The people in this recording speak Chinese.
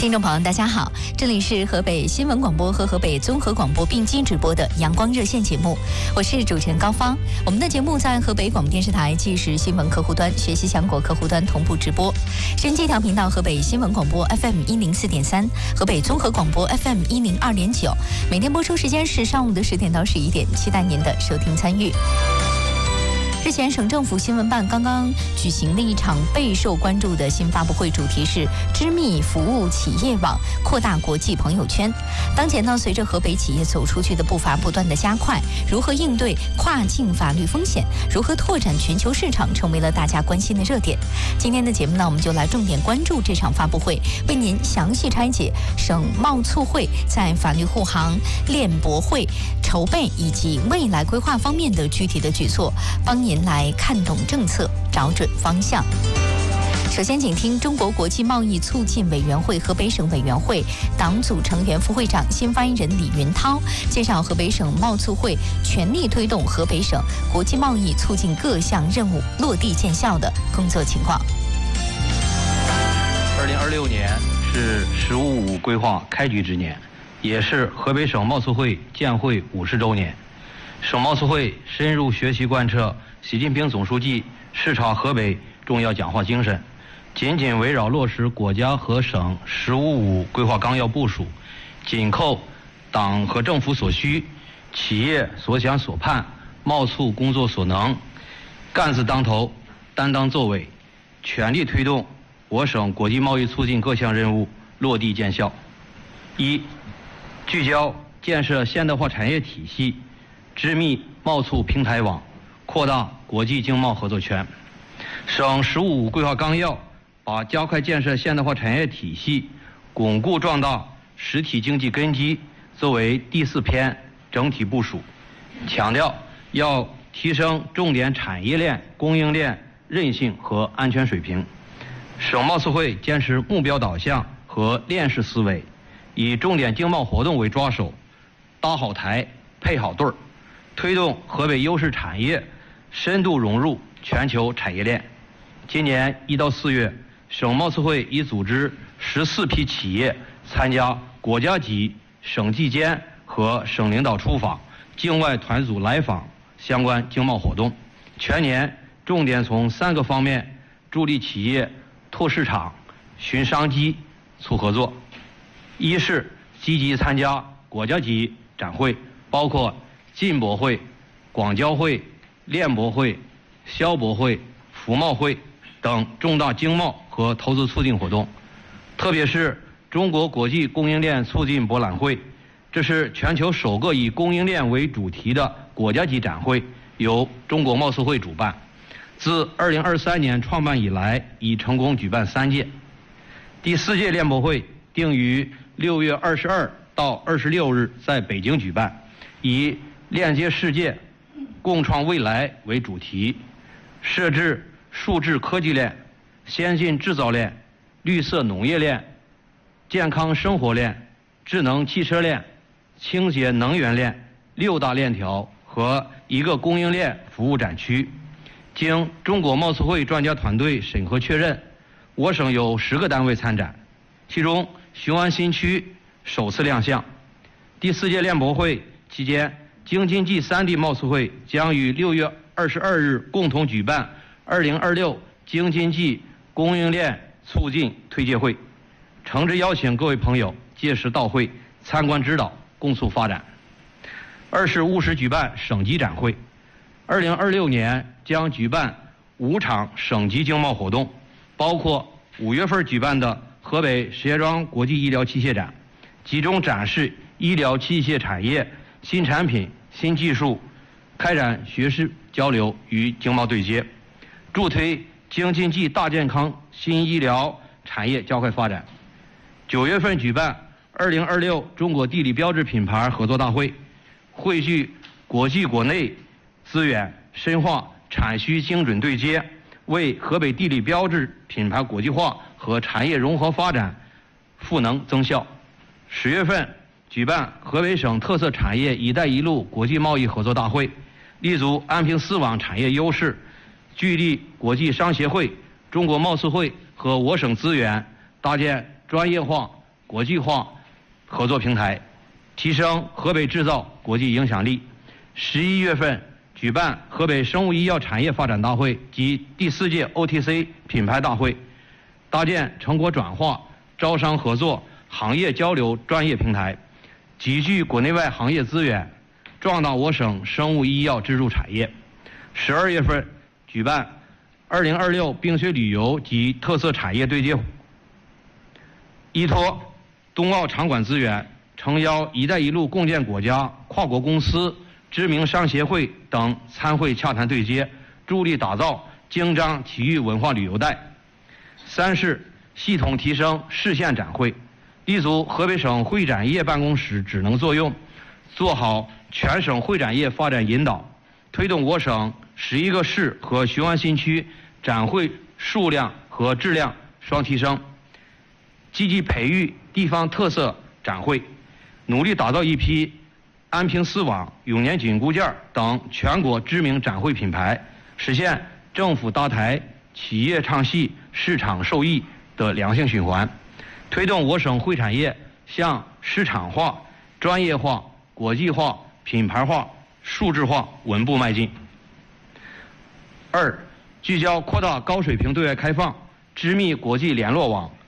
听众朋友大家好，这里是河北新闻广播和河北综合广播并机直播的阳光热线节目，我是主持人高芳。我们的节目在河北广播电视台即时新闻客户端、学习强国客户端同步直播，收音机调频道河北新闻广播 FM 104.3，河北综合广播 FM 102.9，每天播出时间是上午的10点到11点，期待您的收听参与。日前，省政府新闻办刚刚举行了一场备受关注的新发布会，主题是织密服务企业网，扩大国际朋友圈。当前呢，随着河北企业走出去的步伐不断的加快，如何应对跨境法律风险，如何拓展全球市场，成为了大家关心的热点。今天的节目呢，我们就来重点关注这场发布会，为您详细拆解省贸促会在法律护航、链博会筹备以及未来规划方面的具体的举措，帮您来看懂政策，找准方向。首先，请听中国国际贸易促进委员会河北省委员会党组成员、副会长、新发言人李云涛介绍河北省贸促会全力推动河北省国际贸易促进各项任务落地见效的工作情况。 2026年是“十五五”规划开局之年，也是河北省贸促会建会50周年。省贸促会深入学习贯彻习近平总书记视察河北重要讲话精神，紧紧围绕落实国家和省“十五五”规划纲要部署，紧扣党和政府所需、企业所想所盼、贸促工作所能，干字当头，担当作为，全力推动我省国际贸易促进各项任务落地见效。一、聚焦建设现代化产业体系，织密贸促平台网，扩大国际经贸合作圈。省“十五五”规划纲要把加快建设现代化产业体系、巩固壮大实体经济根基作为第4篇整体部署，强调要提升重点产业链、供应链韧性和安全水平。省贸促会坚持目标导向和链式思维，以重点经贸活动为抓手，搭好台、配好对儿，推动河北优势产业深度融入全球产业链。今年1到4月，省贸促会已组织14批企业参加国家级、省际间和省领导出访、境外团组来访相关经贸活动，全年重点从3个方面助力企业拓市场、寻商机、促合作。一是积极参加国家级展会，包括进博会、广交会、链博会、消博会、服贸会等重大经贸和投资促进活动，特别是中国国际供应链促进博览会，这是全球首个以供应链为主题的国家级展会，由中国贸促会主办。自2023年创办以来，已成功举办3届。第4届链博会定于6月22到26日在北京举办，以链接世界、共创未来为主题，设置数字科技链、先进制造链、绿色农业链、健康生活链、智能汽车链、清洁能源链6大链条和1个供应链服务展区。经中国贸促会专家团队审核确认，我省有10个单位参展，其中雄安新区首次亮相。第4届链博会期间，京津冀3地贸促会将于6月22日共同举办2026京津冀供应链促进推介会，诚挚邀请各位朋友届时到会参观指导，共促发展。2是务实举办省级展会，2026年将举办5场省级经贸活动，包括5月份举办的河北石家庄国际医疗器械展，集中展示医疗器械产业新产品、新技术，开展学术交流与经贸对接，助推京津冀大健康新医疗产业加快发展。9月份举办2026中国地理标志品牌合作大会，汇聚国际国内资源，深化产需精准对接，为河北地理标志品牌国际化和产业融合发展赋能增效。10月份举办河北省特色产业“一带一路”国际贸易合作大会，立足安平丝网产业优势，聚力国际商协会、中国贸促会和我省资源，搭建专业化、 国际化合作平台，提升河北制造国际影响力。11月份举办河北生物医药产业发展大会及第4届 OTC 品牌大会，搭建成果转化、招商合作、行业交流专业平台，集聚国内外行业资源，壮大我省生物医药支柱产业。12月份举办2026冰雪旅游及特色产业对接，依托冬奥场馆资源，诚邀“一带一路”共建国家、跨国公司、知名商协会等参会洽谈对接，助力打造京张体育文化旅游带。3是系统提升市县展会，立足河北省会展业办公室职能作用，做好全省会展业发展引导，推动我省11个市和雄安新区展会数量和质量双提升，积极培育地方特色展会，努力打造一批安平丝网、永年紧固件等全国知名展会品牌，实现政府搭台、企业唱戏、市场受益的良性循环，推动我省会产业向市场化、专业化、国际化、品牌化、数字化稳步迈进。2、聚焦扩大高水平对外开放，织密国际联络网，